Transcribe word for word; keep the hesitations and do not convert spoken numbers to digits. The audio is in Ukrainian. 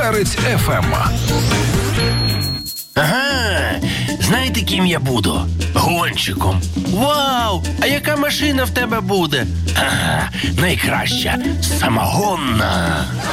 Перець еф ем. Ага, знаєте, ким я буду? Гонщиком. Вау! А яка машина в тебе буде? Ага, найкраща, самогонна.